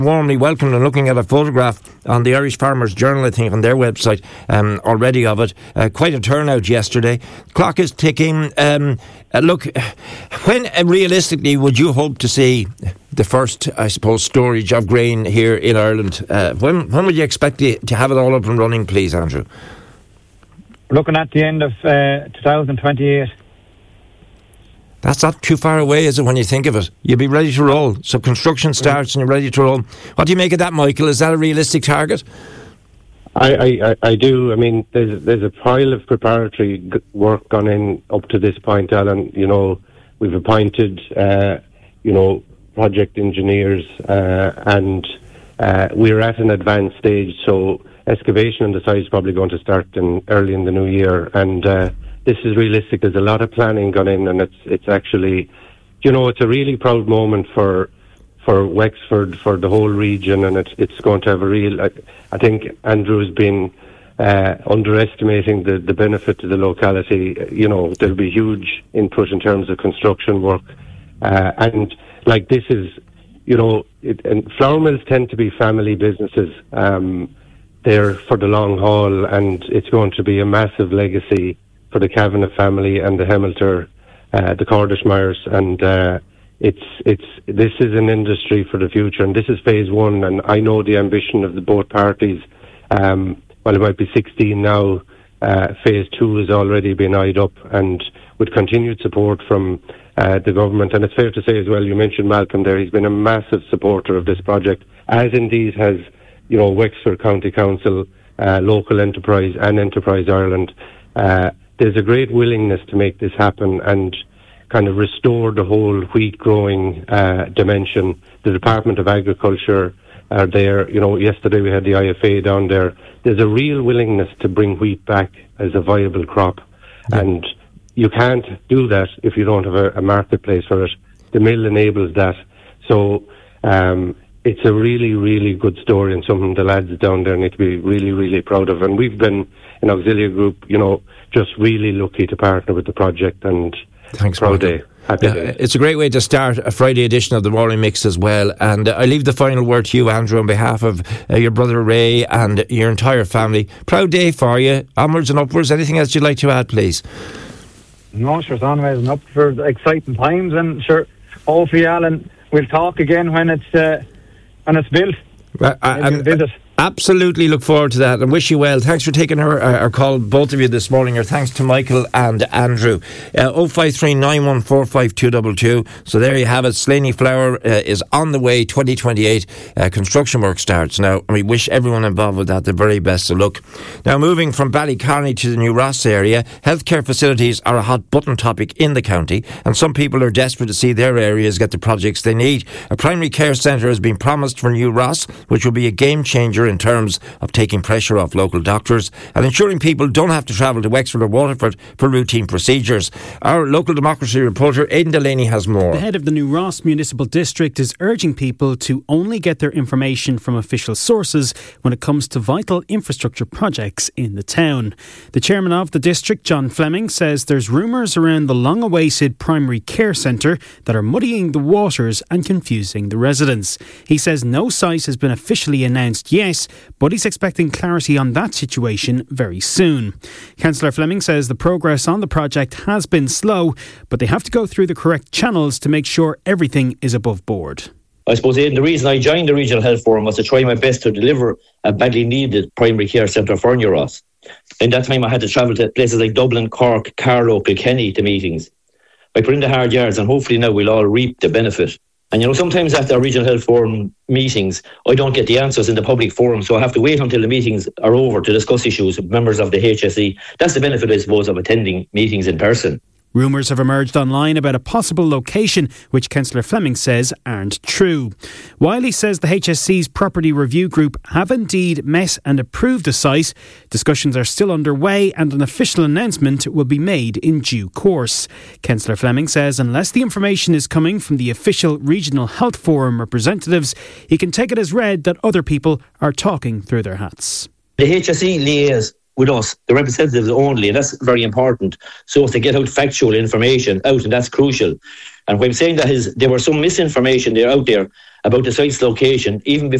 Warmly welcomed, and looking at a photograph on the Irish Farmers Journal, I think, on their website already of it. Quite a turnout yesterday. Clock is ticking. Look, when realistically would you hope to see the first, I suppose, storage of grain here in Ireland? When would you expect to have it all up and running, please, Andrew? Looking at the end of 2028. That's not too far away, is it, when you think of it? You'll be ready to roll. So construction starts and you're ready to roll. What do you make of that, Michael? Is that a realistic target? I do. I mean, there's a pile of preparatory work gone in up to this point, Alan. You know, we've appointed, project engineers, and we're at an advanced stage. So excavation on the site is probably going to start early in the new year, and this is realistic. There's a lot of planning gone in, and it's actually, it's a really proud moment for Wexford, for the whole region, and it's going to have a real. I think Andrew's been underestimating the benefit to the locality. There'll be huge input in terms of construction work, and like this is, and flour mills tend to be family businesses. They're for the long haul, and it's going to be a massive legacy for the Kavanagh family and the Hemilter, the Cordishmeyers, and this is an industry for the future, and this is phase one, and I know the ambition of the both parties. Well, it might be 16 now. Phase two has already been eyed up, and with continued support from the government. And it's fair to say as well, you mentioned Malcolm there, he's been a massive supporter of this project, as indeed has, Wexford County Council, local enterprise and Enterprise Ireland. There's a great willingness to make this happen and kind of restore the whole wheat growing dimension. The Department of Agriculture are there. Yesterday we had the IFA down there. There's a real willingness to bring wheat back as a viable crop. Yeah. And you can't do that if you don't have a marketplace for it. The mill enables that. So it's a really, really good story, and something the lads down there need to be really, really proud of. And we've been, in Auxilia Group, just really lucky to partner with the project, and thanks, proud day. Happy day. It's a great way to start a Friday edition of the Morning Mix as well. And I leave the final word to you, Andrew, on behalf of your brother Ray and your entire family. Proud day for you. Onwards and upwards. Anything else you'd like to add, please? No, sure, it's onwards and up for exciting times, and sure, hopefully, Alan, we'll talk again when it's built. Visit. Absolutely look forward to that and wish you well. Thanks for taking our call, both of you, this morning. Or thanks to Michael and Andrew. 053 914 5222. So there you have it. Slaney Flour is on the way. 2028 construction work starts. Now, we wish everyone involved with that the very best of luck. Now, moving from Ballycarney to the New Ross area, healthcare facilities are a hot button topic in the county, and some people are desperate to see their areas get the projects they need. A primary care centre has been promised for New Ross, which will be a game changer in terms of taking pressure off local doctors and ensuring people don't have to travel to Wexford or Waterford for routine procedures. Our local democracy reporter Aidan Delaney has more. The head of the New Ross Municipal District is urging people to only get their information from official sources when it comes to vital infrastructure projects in the town. The chairman of the district, John Fleming, says there's rumours around the long-awaited primary care centre that are muddying the waters and confusing the residents. He says no site has been officially announced yet, but he's expecting clarity on that situation very soon. Councillor Fleming says the progress on the project has been slow, but they have to go through the correct channels to make sure everything is above board. I suppose, Aidan, the reason I joined the Regional Health Forum was to try my best to deliver a badly needed primary care centre for New Ross. In that time I had to travel to places like Dublin, Cork, Carlow, Kilkenny to meetings. I put in the hard yards, and hopefully now we'll all reap the benefit. And sometimes after our Regional Health Forum meetings, I don't get the answers in the public forum, so I have to wait until the meetings are over to discuss issues with members of the HSE. That's the benefit, I suppose, of attending meetings in person. Rumours have emerged online about a possible location, which Councillor Fleming says aren't true. While he says the HSC's property review group have indeed met and approved a site, discussions are still underway and an official announcement will be made in due course. Councillor Fleming says unless the information is coming from the official Regional Health Forum representatives, he can take it as read that other people are talking through their hats. The HSE liaise with us, the representatives only, and that's very important, so as to get out factual information out, and that's crucial. And what I'm saying that is there was some misinformation there out there about the site's location, even